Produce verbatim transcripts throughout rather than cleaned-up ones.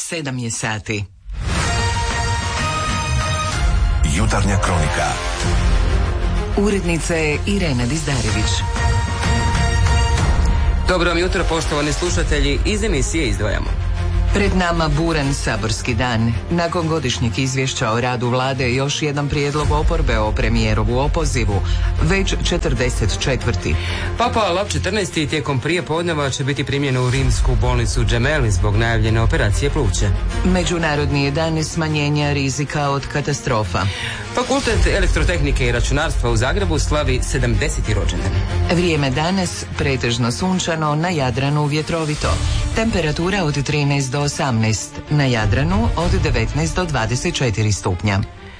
Sedam je sati. Jutarnja kronika. Urednica je Irena Dizdarević. Dobro vam jutro, poštovani slušatelji, iz emisije izdvajamo. Pred nama buran saborski dan. Nakon godišnjeg izvješća o radu vlade još jedan prijedlog oporbe o premijerovu opozivu, već četrdeset četvrti. Papa Lav četrnaesti tijekom prije podneva će biti primljen u rimsku bolnicu Gemelli zbog najavljene operacije pluća. Međunarodni je dan smanjenja rizika od katastrofa. Fakultet elektrotehnike i računarstva u Zagrebu slavi sedamdeseti rođendan. Vrijeme danas pretežno sunčano, na Jadranu vjetrovito. Temperatura od trinaest do osamnaest, na Jadranu od devetnaest do dvadeset četiri stupnja.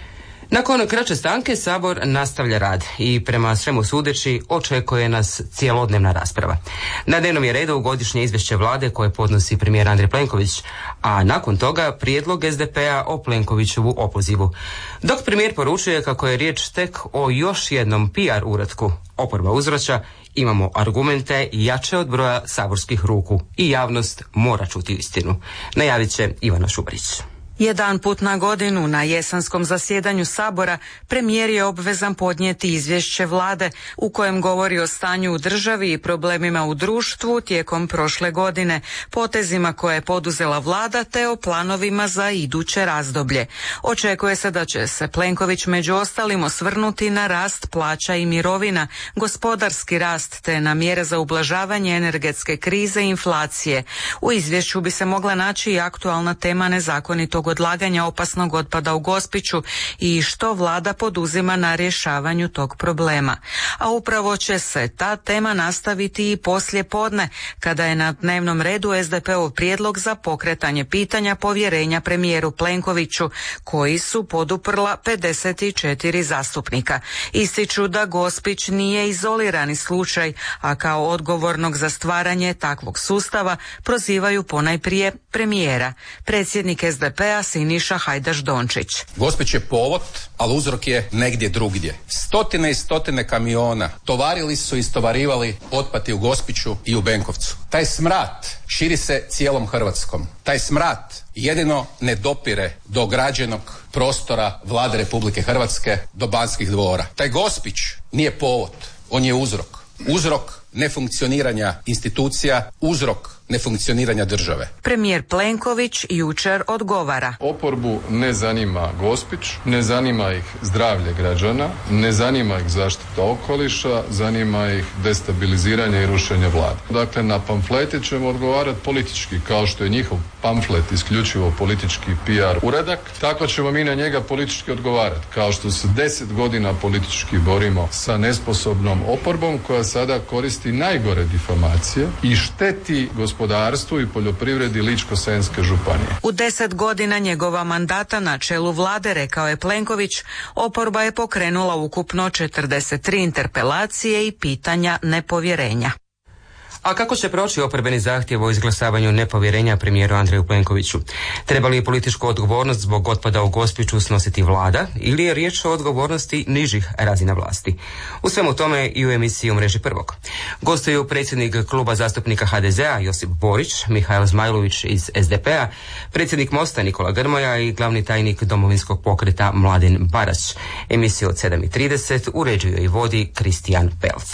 Nakon kraće stanke Sabor nastavlja rad i prema svemu sudeći očekuje nas cjelodnevna rasprava. Na dnevnom je redu godišnje izvješće vlade koje podnosi premijer Andrej Plenković, a nakon toga prijedlog es de pe a o Plenkovićevu opozivu. Dok premijer poručuje kako je riječ tek o još jednom pi ar uratku, oporba uzvraća: imamo argumente jače od broja saborskih ruku i javnost mora čuti istinu. Najavit će Ivana Šubarić. Jedan put na godinu na jesenskom zasjedanju Sabora premijer je obvezan podnijeti izvješće vlade u kojem govori o stanju u državi i problemima u društvu tijekom prošle godine, potezima koje je poduzela vlada te o planovima za iduće razdoblje. Očekuje se da će se Plenković među ostalim osvrnuti na rast plaća i mirovina, gospodarski rast te na mjere za ublažavanje energetske krize i inflacije. U izvješću bi se mogla naći i aktualna tema nezakonitog odlaganja opasnog otpada u Gospiću i što vlada poduzima na rješavanju tog problema. A upravo će se ta tema nastaviti i poslije podne, kada je na dnevnom redu es de pe ov prijedlog za pokretanje pitanja povjerenja premijeru Plenkoviću, koji su poduprla pedeset četiri zastupnika. Ističu da Gospić nije izolirani slučaj, a kao odgovornog za stvaranje takvog sustava prozivaju ponajprije premijera. Predsjednik es de pe a Siniša Hajdaš Dončić. Gospić je povod, ali uzrok je negdje drugdje. Stotine i stotine kamiona tovarili su i istovarivali otpad i u Gospiću i u Benkovcu. Taj smrad širi se cijelom Hrvatskom. Taj smrad jedino ne dopire do ograđenog prostora Vlade Republike Hrvatske, do Banskih dvora. Taj Gospić nije povod, on je uzrok. Uzrok nefunkcioniranja institucija, uzrok nefunkcioniranja države. Premijer Plenković jučer odgovara: oporbu ne zanima Gospić, ne zanima ih zdravlje građana, ne zanima ih zaštita okoliša, zanima ih destabiliziranje i rušenje vlade. Dakle, na pamflete ćemo odgovarati politički, kao što je njihov pamflet isključivo politički pi ar uradak, tako ćemo mi na njega politički odgovarati, kao što se deset godina politički borimo sa nesposobnom oporbom koja sada koristi najgore difamacije i šteti gospodarstvu i poljoprivredi Ličko-senjske županije. U deset godina njegova mandata na čelu vlade, rekao je Plenković, oporba je pokrenula ukupno četrdeset tri interpelacije i pitanja nepovjerenja. A kako će proći oporbeni zahtjev o izglasavanju nepovjerenja premijeru Andreju Plenkoviću? Treba li političku odgovornost zbog otpada u Gospiću snositi vlada ili je riječ o odgovornosti nižih razina vlasti? U svemu tome i u emisiji U mreži prvog. Gostuju predsjednik kluba zastupnika ha de ze a Josip Borić, Mihael Zmajlović iz es de pe a, predsjednik Mosta Nikola Grmoja i glavni tajnik Domovinskog pokreta Mladen Barać. Emisiju od sedam i trideset uređuje i vodi Kristijan Pelc.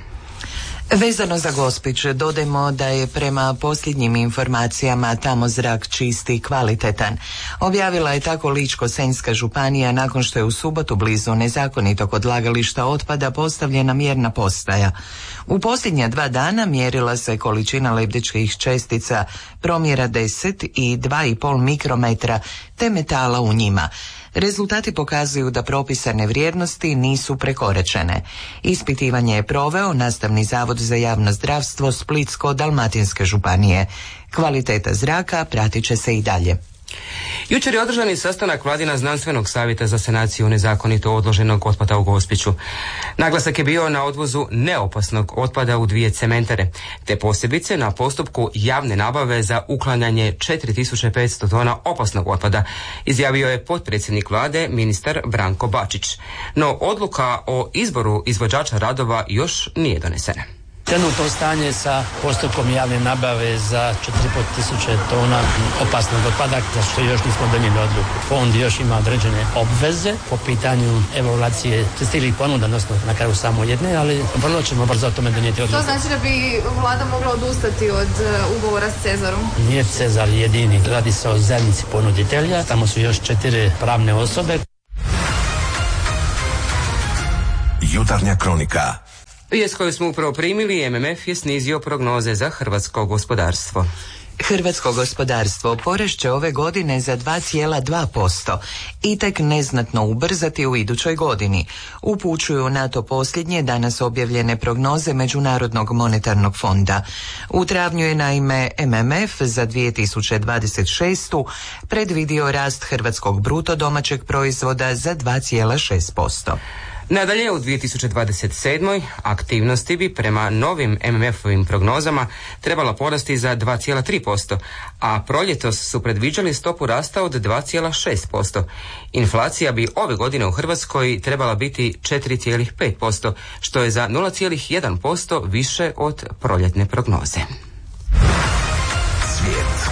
Vezano za Gospić, dodajmo da je prema posljednjim informacijama tamo zrak čist i kvalitetan. Objavila je tako Ličko-senjska županija nakon što je u subotu blizu nezakonitog odlagališta otpada postavljena mjerna postaja. U posljednja dva dana mjerila se količina lebdećih čestica promjera deset i dva i pol mikrometra te metala u njima. Rezultati pokazuju da propisane vrijednosti nisu prekoračene. Ispitivanje je proveo Nastavni zavod za javno zdravstvo Splitsko-dalmatinske županije. Kvaliteta zraka pratit će se i dalje. Jučer je održani sastanak Vladina znanstvenog savjeta za sanaciju nezakonito odloženog otpada u Gospiću. Naglasak je bio na odvozu neopasnog otpada u dvije cementare, te posebice na postupku javne nabave za uklanjanje četiri tisuće petsto tona opasnog otpada, izjavio je potpredsjednik vlade ministar Branko Bačić. No odluka o izboru izvođača radova još nije donesena. Trenutno stanje sa postupkom javne nabave za četiri i pol tisuće tona opasnog otpada, za što još nismo donijeli odluku. Fond još ima određene obveze po pitanju evaluacije stilih ponuda, odnosno na kraju samo jedne, ali vrlo ćemo brzo o tome donijeti odluku. To znači da bi vlada mogla odustati od ugovora s Cezarom? Nije Cezar jedini, radi se o zajednici ponuditelja, tamo su još četiri pravne osobe. Jutarnja kronika. Vijest koju smo upravo primili, M M F je snizio prognoze za hrvatsko gospodarstvo. Hrvatsko gospodarstvo porast će ove godine za dva zarez dva posto i tek neznatno ubrzati u idućoj godini. Upućuju na to posljednje danas objavljene prognoze Međunarodnog monetarnog fonda. U travnju je naime M M F za dvije tisuće dvadeset šestu predvidio rast hrvatskog bruto domaćeg proizvoda za dva zarez šest posto. Nadalje, u dvije tisuće dvadeset sedmoj aktivnosti bi prema novim M M F-ovim prognozama trebala porasti za dva zarez tri posto, a proljetos su predviđali stopu rasta od dva zarez šest posto. Inflacija bi ove godine u Hrvatskoj trebala biti četiri zarez pet posto, što je za nula zarez jedan posto više od proljetne prognoze. Svijet.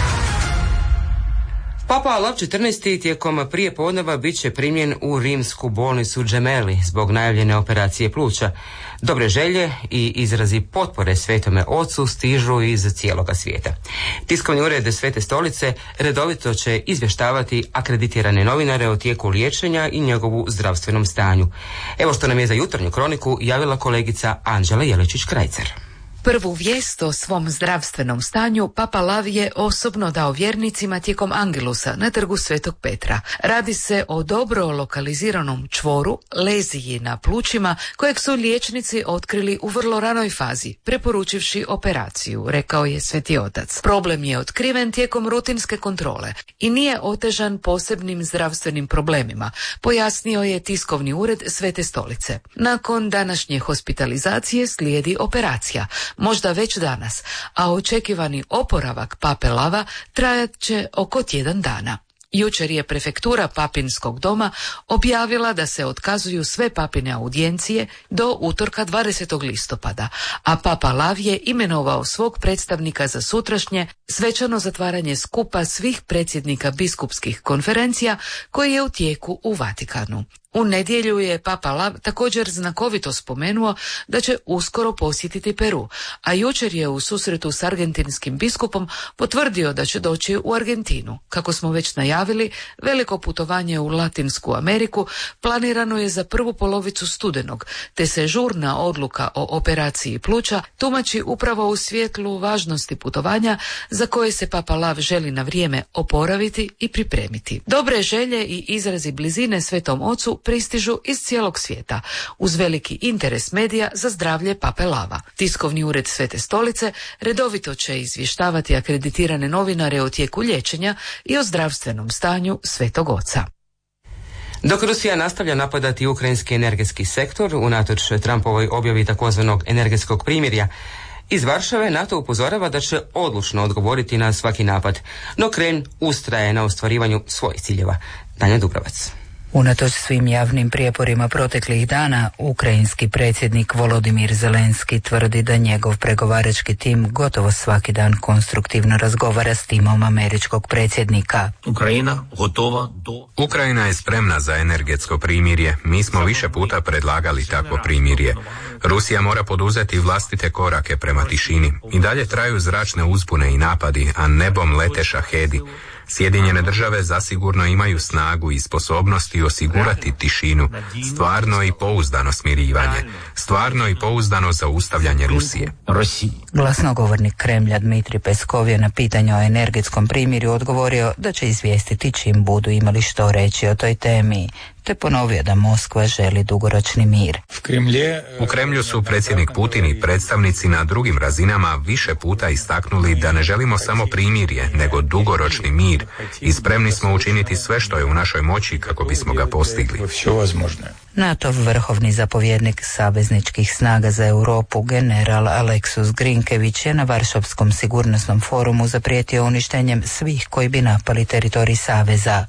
Papa Lav četrnaesti tijekom prijepodneva bit će primljen u rimsku bolnicu Gemelli zbog najavljene operacije pluća. Dobre želje i izrazi potpore Svetome Ocu stižu iz cijeloga svijeta. Tiskovni ured Svete Stolice redovito će izvještavati akreditirane novinare o tijeku liječenja i njegovu zdravstvenom stanju. Evo što nam je za jutarnju kroniku javila kolegica Anđela Jeličić-Krajcar. Prvu vijest o svom zdravstvenom stanju Papa Lav je osobno dao vjernicima tijekom Angelusa na trgu Svetog Petra. Radi se o dobro lokaliziranom čvoru, leziji na plućima, kojeg su liječnici otkrili u vrlo ranoj fazi, preporučivši operaciju, rekao je Sveti Otac. Problem je otkriven tijekom rutinske kontrole i nije otežan posebnim zdravstvenim problemima, pojasnio je tiskovni ured Svete Stolice. Nakon današnje hospitalizacije slijedi operacija, možda već danas, a očekivani oporavak Pape Lava trajat će oko tjedan dana. Jučer je prefektura Papinskog doma objavila da se otkazuju sve papine audijencije do utorka dvadesetog listopada, a Papa Lav je imenovao svog predstavnika za sutrašnje svečano zatvaranje skupa svih predsjednika biskupskih konferencija koji je u tijeku u Vatikanu. U nedjelju je Papa Lav također znakovito spomenuo da će uskoro posjetiti Peru, a jučer je u susretu s argentinskim biskupom potvrdio da će doći u Argentinu. Kako smo već najavili, veliko putovanje u Latinsku Ameriku planirano je za prvu polovicu studenog, te se žurna odluka o operaciji pluća tumači upravo u svjetlu važnosti putovanja za koje se Papa Lav želi na vrijeme oporaviti i pripremiti. Dobre želje i izrazi blizine Svetom Ocu pristižu iz cijelog svijeta, uz veliki interes medija za zdravlje Pape Lava. Tiskovni ured Svete Stolice redovito će izvještavati akreditirane novinare o tijeku liječenja i o zdravstvenom stanju Svetog Oca. Dok Rusija nastavlja napadati ukrajinski energetski sektor, unatoč Trumpovoj objavi takozvanog energetskog primirja, iz Varšave NATO upozorava da će odlučno odgovoriti na svaki napad, no Kremlj ustraje na ostvarivanju svojih ciljeva. Danja Dubrovac. Unatoč svim javnim prijeporima proteklih dana, ukrajinski predsjednik Volodimir Zelenski tvrdi da njegov pregovarački tim gotovo svaki dan konstruktivno razgovara s timom američkog predsjednika. Ukrajina gotova do... Ukrajina je spremna za energetsko primirje. Mi smo više puta predlagali takvo primirje. Rusija mora poduzeti vlastite korake prema tišini. I dalje traju zračne uzbune i napadi, a nebom lete šahedi. Sjedinjene države zasigurno imaju snagu i sposobnosti osigurati tišinu, stvarno i pouzdano smirivanje, stvarno i pouzdano zaustavljanje Rusije. Glasnogovornik Kremlja Dmitrij Peskov je na pitanje o energetskom primirju odgovorio da će izvijestiti čim budu imali što reći o toj temi, te ponovio da Moskva želi dugoročni mir. U Kremlju su predsjednik Putin i predstavnici na drugim razinama više puta istaknuli da ne želimo samo primirje, nego dugoročni mir i spremni smo učiniti sve što je u našoj moći kako bismo ga postigli. NATO vrhovni zapovjednik savezničkih snaga za Europu general Aleksus Grinkević je na Varšavskom sigurnosnom forumu zaprijetio uništenjem svih koji bi napali teritorij saveza.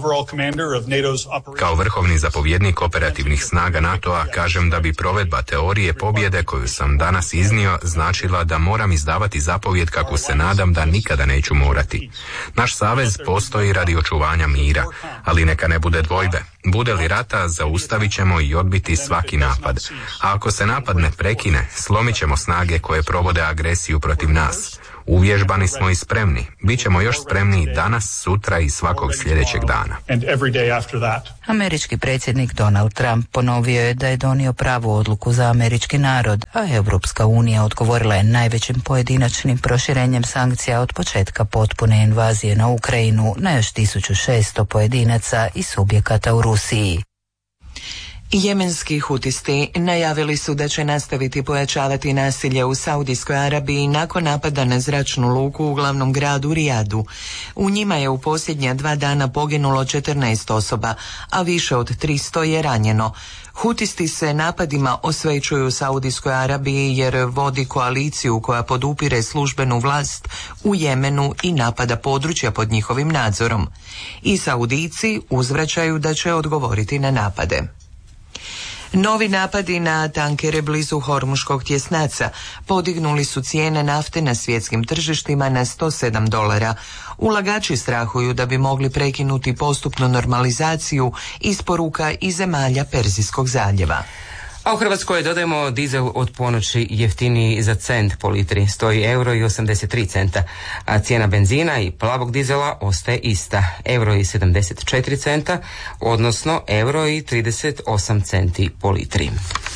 Kao vrhovni zapovjednik operativnih snaga NATO-a kažem da bi provedba teorije pobjede koju sam danas iznio značila da moram izdavati zapovjed kako se nadam da nikada neću morati. Naš savez postoji radi očuvanja mira, ali neka ne bude dvojbe. Bude li rata, zaustavit ćemo i odbiti svaki napad. A ako se napad ne prekine, slomit ćemo snage koje provode agresiju protiv nas. Uvježbani smo i spremni. Bićemo još spremniji danas, sutra i svakog sljedećeg dana. Američki predsjednik Donald Trump ponovio je da je donio pravu odluku za američki narod, a Europska unija odgovorila je najvećim pojedinačnim proširenjem sankcija od početka potpune invazije na Ukrajinu na još tisuću šesto pojedinaca i subjekata u Rusiji. Jemenski hutisti najavili su da će nastaviti pojačavati nasilje u Saudijskoj Arabiji nakon napada na zračnu luku u glavnom gradu Rijadu. U njima je u posljednja dva dana poginulo četrnaest osoba, a više od tristo je ranjeno. Hutisti se napadima osvećuju Saudijskoj Arabiji jer vodi koaliciju koja podupire službenu vlast u Jemenu i napada područja pod njihovim nadzorom. I Saudijci uzvraćaju da će odgovoriti na napade. Novi napadi na tankere blizu Hormuškog tjesnaca podignuli su cijene nafte na svjetskim tržištima na sto sedam dolara. Ulagači strahuju da bi mogli prekinuti postupnu normalizaciju isporuka iz zemalja Perzijskog zaljeva. A u Hrvatskoj dodajemo dizel od ponoći jeftiniji za cent po litri, stoji euro i osamdeset tri centa, a cijena benzina i plavog dizela ostaje ista, euro i sedamdeset četiri centa, odnosno euro i trideset osam centi po litri.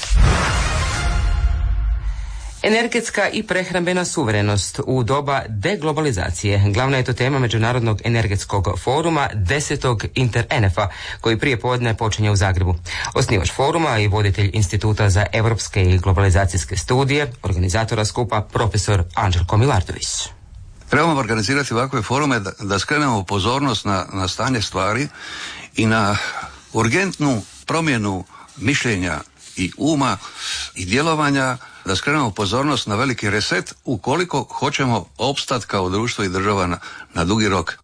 Energetska i prehrambena suverenost u doba deglobalizacije. Glavna je to tema Međunarodnog energetskog foruma desetog Inter-N F-a, koji prije podne počinje u Zagrebu. Osnivač foruma i voditelj Instituta za europske i globalizacijske studije, organizatora skupa, profesor Anđelko Milardović. Trebamo organizirati ovakve forume da, da skrenemo pozornost na, na stanje stvari i na urgentnu promjenu mišljenja i uma i djelovanja, da skrenemo pozornost na veliki reset ukoliko hoćemo opstati kao društvo i država na, na dugi rok.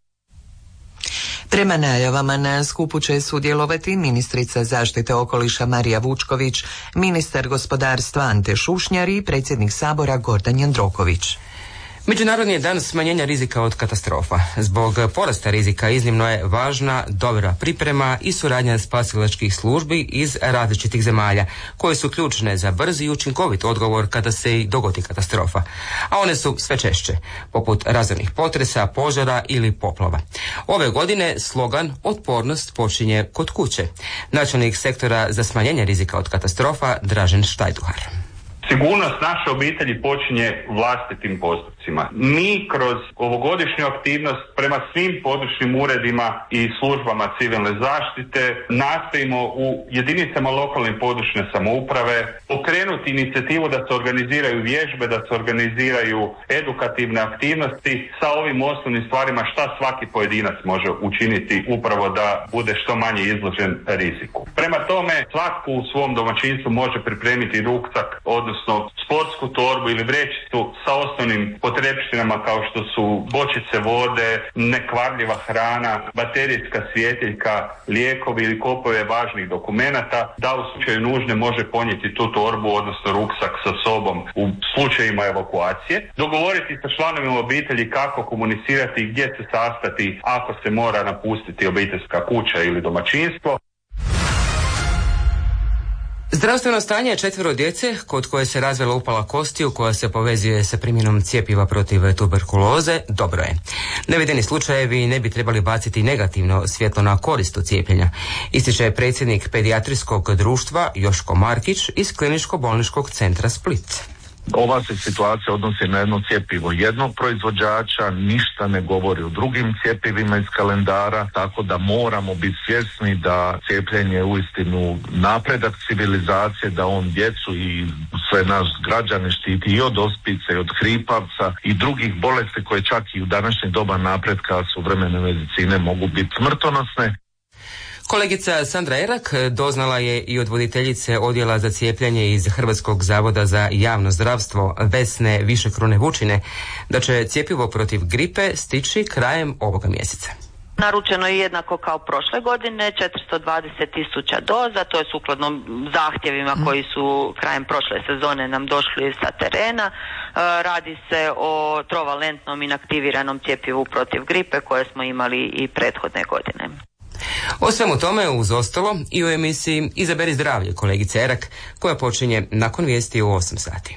Prema najavama na skupu će sudjelovati ministrica zaštite okoliša Marija Vučković, ministar gospodarstva Ante Šušnjar i predsjednik Sabora Gordan Jandroković. Međunarodni je dan smanjenja rizika od katastrofa. Zbog porasta rizika iznimno je važna dobra priprema i suradnja spasilačkih službi iz različitih zemalja, koje su ključne za brz i učinkovit odgovor kada se i dogodi katastrofa. A one su sve češće, poput razornih potresa, požara ili poplava. Ove godine slogan Otpornost počinje kod kuće. Načelnik sektora za smanjenje rizika od katastrofa Dražen Štajduhar. Sigurnost naše obitelji počinje vlastitim postupcima. Mi kroz ovogodišnju aktivnost prema svim područnim uredima i službama civilne zaštite nastojimo u jedinicama lokalne i područne samouprave pokrenuti inicijativu da se organiziraju vježbe, da se organiziraju edukativne aktivnosti sa ovim osnovnim stvarima šta svaki pojedinac može učiniti upravo da bude što manje izložen riziku. Prema tome, svatko u svom domaćinstvu može pripremiti ruksak, odnosno sportsku torbu ili vrećicu sa osnovnim potrebštinama kao što su bočice vode, nekvarljiva hrana, baterijska svjetiljka, lijekovi ili kopove važnih dokumenata, da u slučaju nužne može ponijeti tu torbu, odnosno ruksak sa sobom u slučajima evakuacije. Dogovoriti sa članovima obitelji kako komunicirati i gdje se sastati ako se mora napustiti obiteljska kuća ili domaćinstvo. Zdravstveno stanje četvero djece kod koje se razvila upala kostiju koja se povezuje sa primjenom cjepiva protiv tuberkuloze dobro je. Navedeni slučajevi ne bi trebali baciti negativno svjetlo na korist od cijepljenja, ističe predsjednik pedijatrijskog društva Joško Markić iz Kliničko-bolničkog centra Split. Ova se situacija odnosi na jedno cjepivo jednog proizvođača, ništa ne govori o drugim cjepivima iz kalendara, tako da moramo biti svjesni da cijepljenje je uistinu napredak civilizacije, da on djecu i sve naš građane štiti i od ospice, i od hripavca i drugih bolesti koje čak i u današnje doba napretka suvremene medicine mogu biti smrtonosne. Kolegica Sandra Erak doznala je i od voditeljice odjela za cijepljenje iz Hrvatskog zavoda za javno zdravstvo Vesne Višekrune Vučine da će cjepivo protiv gripe stići krajem ovoga mjeseca. Naručeno je jednako kao prošle godine, četiristo dvadeset tisuća doza, to je sukladno zahtjevima koji su krajem prošle sezone nam došli sa terena. Radi se o trovalentnom inaktiviranom cjepivu protiv gripe koje smo imali i prethodne godine. O svemu tome uz ostalo i u emisiji Izaberi zdravlje kolegice Erak koja počinje nakon vijesti u osam sati.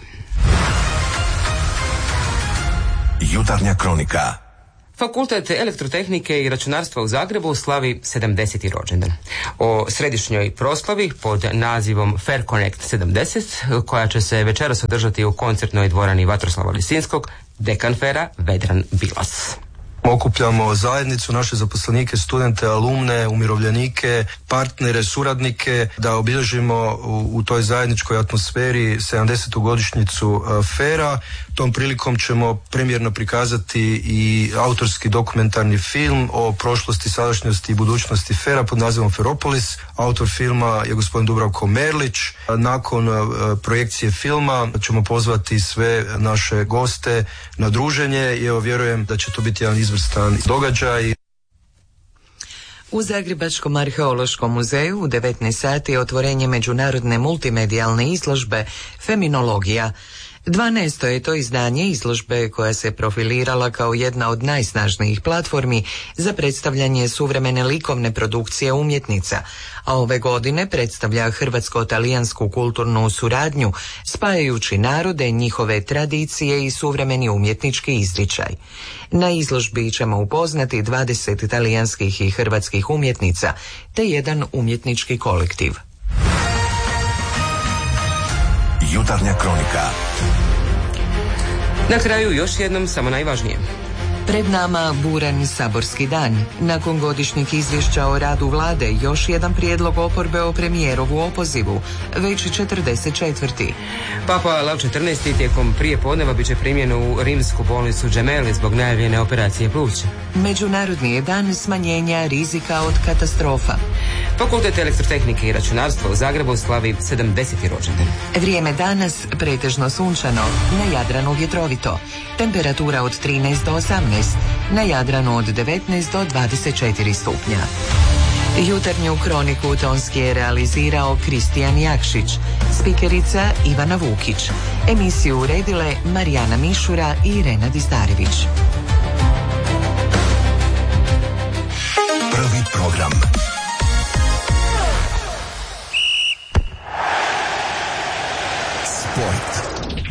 Jutarnja kronika. Fakultet elektrotehnike i računarstva u Zagrebu slavi sedamdeseti rođendan. O središnjoj proslavi pod nazivom Fair Connect sedamdeset, koja će se večeras održati u koncertnoj dvorani Vatroslava Lisinskog, dekan Fera Vedran Bilas. Okupljamo zajednicu, naše zaposlenike, studente, alumne, umirovljenike, partnere, suradnike, da obilježimo u, u toj zajedničkoj atmosferi sedamdesetu godišnjicu uh, Fera. Tom prilikom ćemo premijerno prikazati i autorski dokumentarni film o prošlosti, sadašnjosti i budućnosti Fera pod nazivom Feropolis. Autor filma je gospodin Dubravko Merlić. Nakon uh, projekcije filma ćemo pozvati sve naše goste na druženje i evo vjerujem da će to biti jedan izvrstan događaj. U Zagrebačkom arheološkom muzeju u devetnaest sati je otvorenje međunarodne multimedijalne izložbe Feminologija. dvanaesto je to izdanje izložbe koja se profilirala kao jedna od najsnažnijih platformi za predstavljanje suvremene likovne produkcije umjetnica, a ove godine predstavlja hrvatsko-talijansku kulturnu suradnju, spajajući narode, njihove tradicije i suvremeni umjetnički izričaj. Na izložbi ćemo upoznati dvadeset talijanskih i hrvatskih umjetnica, te jedan umjetnički kolektiv. Jutarnja kronika. Na kraju još jednom samo najvažnije. Pred nama buran saborski dan. Nakon godišnjeg izvješća o radu vlade, još jedan prijedlog oporbe o premijerovu opozivu, već četrdeset četvrti. Papa Lav četrnaesti tijekom prije podneva bit će primjen u rimsku bolnicu Gemelli zbog najavljene operacije pluća. Međunarodni je dan smanjenja rizika od katastrofa. Fakultet elektrotehnike i računarstva u Zagrebu slavi sedamdeseti rođendan. Vrijeme danas pretežno sunčano, na Jadranu vjetrovito. Temperatura od trinaest do osamnaest, na Jadranu od devetnaest do dvadeset četiri stupnja. Jutarnju kroniku tonski je realizirao Kristijan Jakšić, spikerica Ivana Vukić. Emisiju uredile Marijana Mišura i Irena Dizdarević. Prvi program. Sport.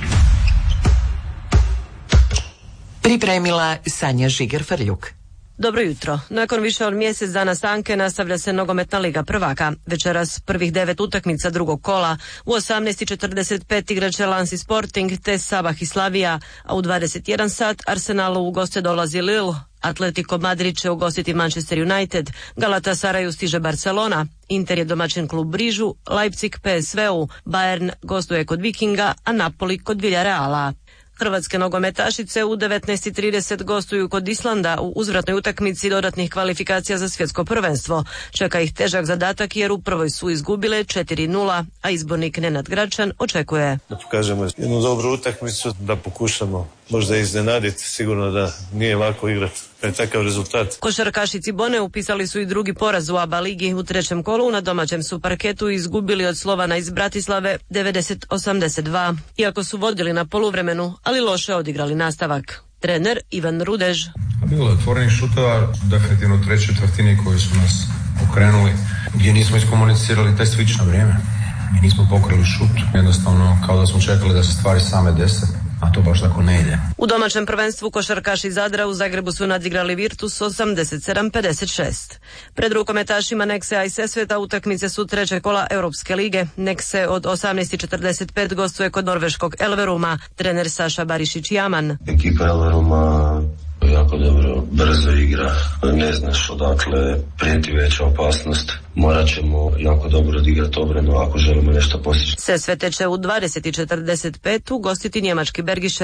Pripremila Sanja Žiger-Frljuk. Dobro jutro. Nakon više od mjesec dana stanke nastavlja se nogometna liga prvaka. Večeras prvih devet utakmica drugog kola. U osamnaest i četrdeset pet igraće Lansi Sporting te Sabah i Slavija, a u dvadeset jedan sat Arsenalu u goste dolazi Lille, Atletico Madrid će ugostiti Manchester United, Galatasaraju stiže Barcelona, Inter je domaćin klub Brižu, Leipzig P S V-u, Bayern gostuje kod Vikinga, a Napoli kod Villareala. Hrvatske nogometašice u devetnaest i trideset gostuju kod Islanda u uzvratnoj utakmici dodatnih kvalifikacija za svjetsko prvenstvo. Čeka ih težak zadatak jer u prvoj su izgubile četiri nula, a izbornik Nenad Gračan očekuje da pokažemo jednu dobru utakmicu, da pokušamo možda iznenaditi. Sigurno da nije lako igrati pred takav rezultat. Košarkaši Cibone upisali su i drugi poraz u A B A ligi u trećem kolu. Na domaćem su parketu izgubili od Slovana iz Bratislave devedeset osamdeset dva. Iako su vodili na poluvremenu, ali loše odigrali nastavak. Trener Ivan Rudež. Bilo je otvorenih šuteva, definitivno u trećoj četvrtini koji su nas okrenuli, gdje nismo iskomunicirali taj switch na vrijeme. Mi nismo pokrili šut, jednostavno kao da smo čekali da se stvari same dese, a to baš tako ne ide. U domaćem prvenstvu košarkaši Zadra u Zagrebu su nadigrali Virtus osamdeset sedam pedeset šest. Pred rukometašima Nexe i Sesveta utakmice su treće kola Europske lige. Nexe od osamnaest i četrdeset pet gostuje kod norveškog Elveruma. Trener Saša Barišić-Jaman. Ekipa Elveruma jako dobro, brzo igra, ne znaš odakle prijeti veća opasnost. Morat ćemo jako dobro odigrati obranu ako želimo nešto postići. Sesvete će u dvadeset i četrdeset pet ugostiti njemački Bergischer.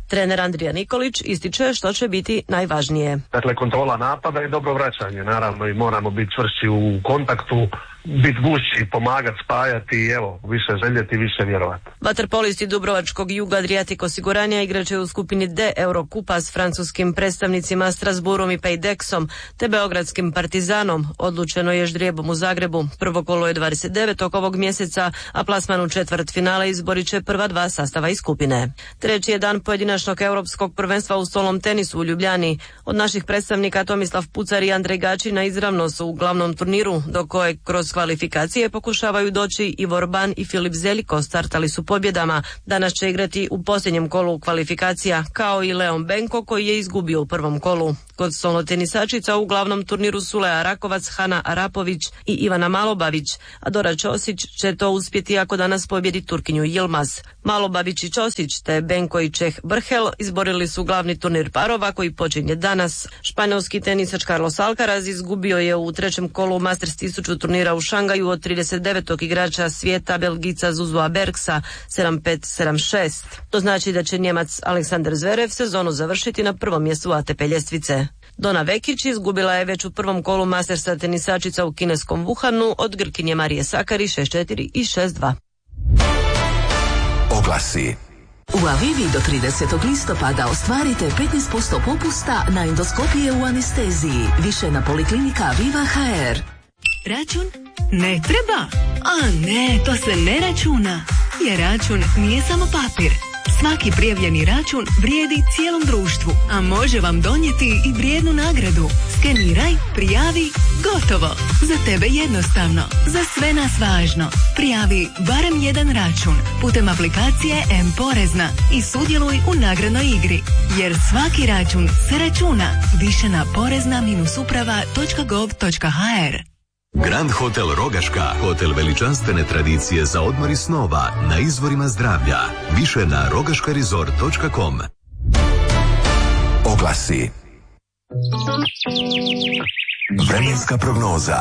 Trener Andrija Nikolić ističe što će biti najvažnije. Dakle, kontrola napada i dobro vraćanje, naravno, i moramo biti čvršći u kontaktu, biti gušći, pomagati, spajati i evo, više željeti, više vjerovati. Vaterpolisti Dubrovačkog Juga Adriatic osiguranja igraće u skupini D Eurokupa s francuskim predstavnicima Strasbourom i Paydexom te beogradskim Partizanom. Odlučeno je ždrijebom u Zagrebu. Prvo kolo je dvadeset devetog ovog mjeseca, a plasman u četvrt finale izborit će prva dva sastava iz skupine. Treći je dan pojedinačnog europskog prvenstva u stolnom tenisu u Ljubljani. Od naših predstavnika Tomislav Pucar i Andrej Gačina izravno su u glavnom turniru, do kojeg kroz kvalifikacije pokušavaju doći Ivor Ban i Filip Zeljko, startali su pobjedama. Danas će igrati u posljednjem kolu kvalifikacija, kao i Leon Benko koji je izgubio u prvom kolu. Kod stolnotenisačica u glavnom turniru su Lea Rakovac, Hana Arapović i Ivana Malobavić, a Dora Ćosić će to uspjeti ako danas pobjedi Turkinju Yilmaz. Malobavić i Ćosić te Benko i Čeh Brhel izborili su glavni turnir parova koji počinje danas. Španjolski tenisač Carlos Alcaraz izgubio je u trećem kolu Masters tisuću turnira u Šangaju od trideset devetog igrača svijeta Belgica Zuzua Bergsa sedam pet sedam šest. To znači da će Njemac Aleksander Zverev sezonu završiti na prvom mjestu A T P ljestvice. Dona Vekić izgubila je već u prvom kolu Mastersa tenisačica u kineskom Wuhanu od Grkinje Marije Sakari šest četiri i šest dva. Oglasi. U Avivi do tridesetog listopada ostvarite petnaest posto popusta na endoskopije u anesteziji. Više na Poliklinika Aviva H R. Račun? Ne treba. A ne, to se ne računa. Jer račun nije samo papir. Svaki prijavljeni račun vrijedi cijelom društvu, a može vam donijeti i vrijednu nagradu. Skeniraj, prijavi, gotovo. Za tebe jednostavno, za sve nas važno. Prijavi barem jedan račun putem aplikacije M-Porezna i sudjeluj u nagradnoj igri. Jer svaki račun se računa. Više na porezna uprava točka gov točka ha er. Grand Hotel Rogaška, hotel veličanstvene tradicije za odmor i snova na izvorima zdravlja. Više na rogaška resort točka com. Oglasi. Vremenska prognoza.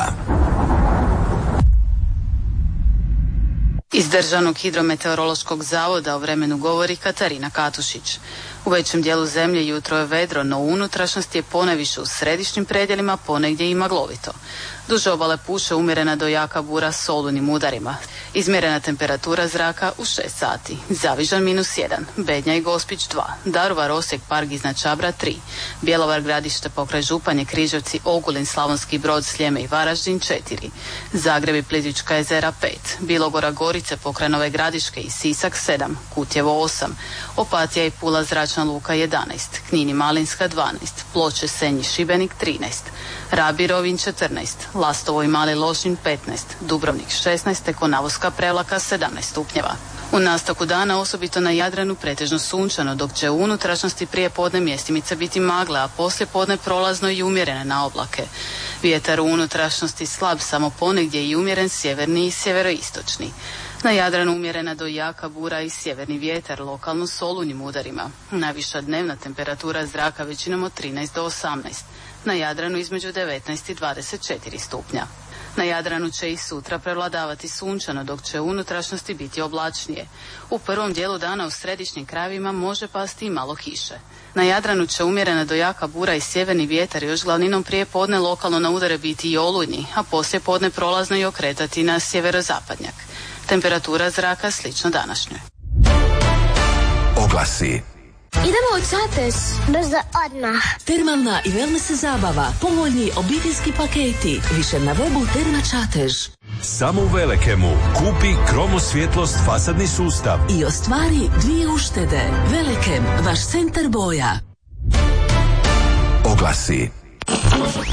Iz Državnog hidrometeorološkog zavoda o vremenu govori Katarina Katušić. U većem dijelu zemlje jutro je vedro, no u unutrašnjosti je ponajviše u središnjim predjelima, ponegdje i maglovito. Duž obale puše umjerena do jaka bura s olujnim udarima. Izmjerena temperatura zraka u šest sati. Zavižan minus jedan, Bednja i Gospić dva, Daruvar, Osijek, Park iznad Čabra tri, Bjelovar, Gradište pokraj Županje, Križevci, Ogulin, Slavonski Brod, Sljeme i Varaždin četiri, Zagreb i Plitvička jezera pet, Bilogora, Gorice pokraj Nove Gradiške i Sisak sedam, Kutjevo osam, Opatija i Pula zračna luka jedanaest, Knin i Malinska dvanaest, Ploče, Senj i Šibenik trinaest, Rab i Rovinj četrnaest, Lastovo i Mali Lošinj petnaest, Dubrovnik šesnaest, te Konavoska Prevlaka sedamnaest stupnjeva. U nastavku dana osobito na Jadranu pretežno sunčano, dok će u unutrašnjosti prije podne mjestimice biti magle, a poslije podne prolazno i umjerene na oblake. Vjetar u unutrašnjosti slab, samo ponegdje i umjeren sjeverni i sjeveroistočni. Na Jadranu umjerena do jaka bura i sjeverni vjetar, lokalno s olujnim udarima. Najviša dnevna temperatura zraka većinom od trinaest do osamnaest. Na Jadranu između devetnaest i dvadeset četiri stupnja. Na Jadranu će i sutra prevladavati sunčano, dok će u unutrašnjosti biti oblačnije. U prvom dijelu dana u središnjim krajevima može pasti i malo kiše. Na Jadranu će umjerena do jaka bura i sjeverni vjetar još glavninom prije podne lokalno na udare biti i olujni, a poslije podne prolazno i okretati na sjeverozapadnjak. Temperatura zraka slično današnjoj. Oglasi. Idemo u Čatež. Brzo odmah. Termalna i wellness zabava. Povoljni obiteljski paketi. Više na webu Terma Čatež. Samo u Velekemu. Kupi kromosvjetlost fasadni sustav. I ostvari dvije uštede. Velekem, vaš centar boja. Oglasi.